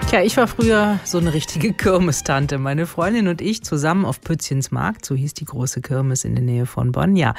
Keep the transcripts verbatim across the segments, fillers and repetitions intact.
Tja, ich war früher so eine richtige Kirmestante. Meine Freundin und ich zusammen auf Pützchens Markt, so hieß die große Kirmes in der Nähe von Bonn. Ja,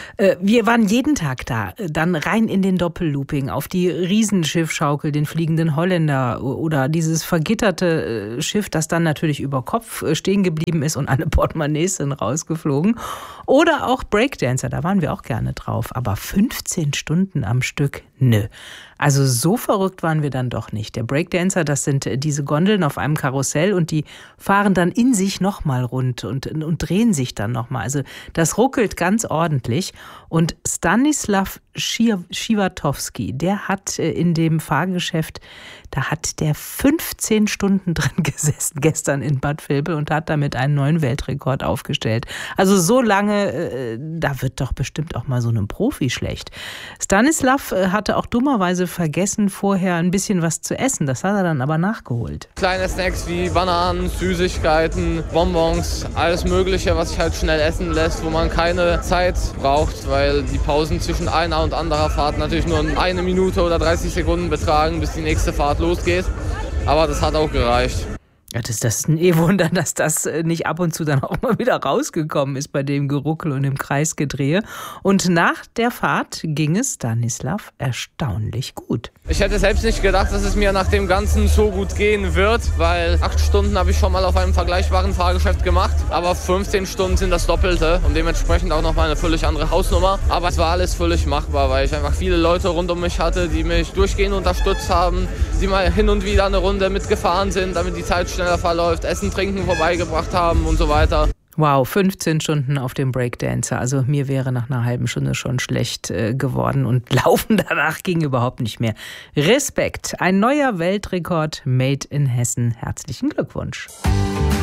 wir waren jeden Tag da, dann rein in den Doppellooping, auf die Riesenschiffschaukel, den fliegenden Holländer oder dieses vergitterte Schiff, das dann natürlich über Kopf stehen geblieben ist und alle Portemonnaies sind rausgeflogen. Oder auch Breakdancer, da waren wir auch gerne drauf. Aber fünfzehn Stunden am Stück, nö. Also so verrückt waren wir dann doch nicht. Der Breakdancer, das sind diese Gondeln auf einem Karussell und die fahren dann in sich nochmal rund und, und drehen sich dann nochmal. Also das ruckelt ganz ordentlich. Und Stanislav Schiwatowski, der hat in dem Fahrgeschäft, da hat der fünfzehn Stunden drin gesessen gestern in Bad Vilbel und hat damit einen neuen Weltrekord aufgestellt. Also so lange, da wird doch bestimmt auch mal so einem Profi schlecht. Stanislav hatte auch dummerweise vergessen, vorher ein bisschen was zu essen. Das hat er dann aber nachgeholt. Kleine Snacks wie Bananen, Süßigkeiten, Bonbons, alles Mögliche, was sich halt schnell essen lässt, wo man keine Zeit braucht, weil die Pausen zwischen einer und anderer Fahrt natürlich nur eine Minute oder dreißig Sekunden betragen, bis die nächste Fahrt losgeht. Aber das hat auch gereicht. Ja, das, das ist ein Eh-Wunder, dass das nicht ab und zu dann auch mal wieder rausgekommen ist bei dem Geruckel und dem Kreisgedrehe. Und nach der Fahrt ging es Stanislav erstaunlich gut. Ich hätte selbst nicht gedacht, dass es mir nach dem Ganzen so gut gehen wird, weil acht Stunden habe ich schon mal auf einem vergleichbaren Fahrgeschäft gemacht, aber fünfzehn Stunden sind das Doppelte und dementsprechend auch nochmal eine völlig andere Hausnummer. Aber es war alles völlig machbar, weil ich einfach viele Leute rund um mich hatte, die mich durchgehend unterstützt haben, die mal hin und wieder eine Runde mitgefahren sind, damit die Zeit schneller verläuft, Essen, Trinken vorbeigebracht haben und so weiter. Wow, fünfzehn Stunden auf dem Breakdancer. Also mir wäre nach einer halben Stunde schon schlecht äh, geworden und Laufen danach ging überhaupt nicht mehr. Respekt, ein neuer Weltrekord made in Hessen. Herzlichen Glückwunsch.